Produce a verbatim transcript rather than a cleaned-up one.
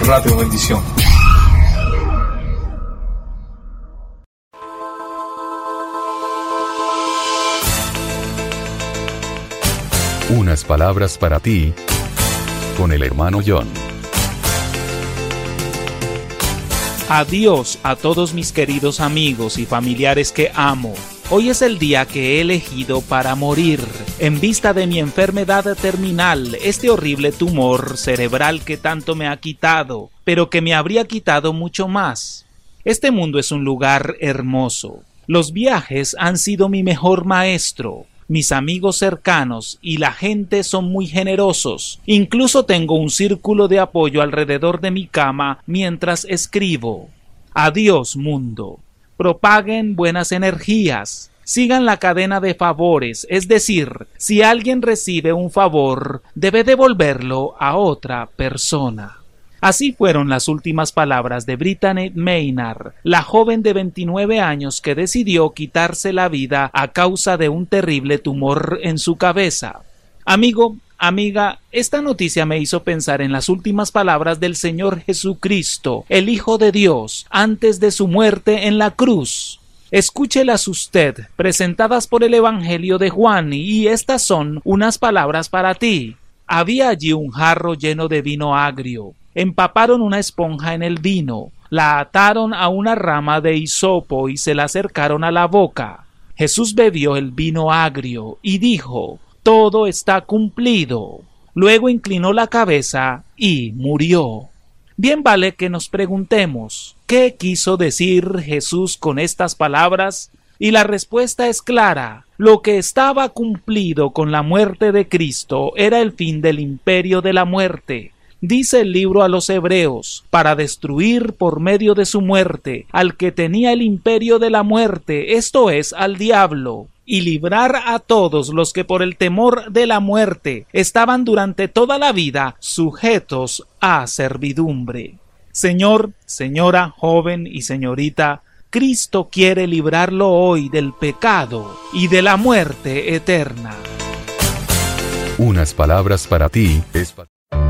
Radio Bendición. Unas palabras para ti, con el hermano John. Adiós a todos mis queridos amigos y familiares que amo. Hoy es el día que he elegido para morir, en vista de mi enfermedad terminal, este horrible tumor cerebral que tanto me ha quitado, pero que me habría quitado mucho más. Este mundo es un lugar hermoso. Los viajes han sido mi mejor maestro. Mis amigos cercanos y la gente son muy generosos. Incluso tengo un círculo de apoyo alrededor de mi cama mientras escribo. Adiós, mundo. Propaguen buenas energías. Sigan la cadena de favores, es decir, si alguien recibe un favor, debe devolverlo a otra persona. Así fueron las últimas palabras de Brittany Maynard, la joven de veintinueve años que decidió quitarse la vida a causa de un terrible tumor en su cabeza. Amigo, amiga, esta noticia me hizo pensar en las últimas palabras del Señor Jesucristo, el Hijo de Dios, antes de su muerte en la cruz. Escúchelas usted, presentadas por el Evangelio de Juan, y estas son unas palabras para ti. Había allí un jarro lleno de vino agrio. Empaparon una esponja en el vino, la ataron a una rama de hisopo y se la acercaron a la boca. Jesús bebió el vino agrio y dijo: «Todo está cumplido». Luego inclinó la cabeza y murió. Bien vale que nos preguntemos, ¿qué quiso decir Jesús con estas palabras? Y la respuesta es clara. Lo que estaba cumplido con la muerte de Cristo era el fin del imperio de la muerte. Dice el libro a los Hebreos, para destruir por medio de su muerte al que tenía el imperio de la muerte, esto es, al diablo, y librar a todos los que por el temor de la muerte estaban durante toda la vida sujetos a servidumbre. Señor, señora, joven y señorita, Cristo quiere librarlo hoy del pecado y de la muerte eterna. Unas palabras para ti es para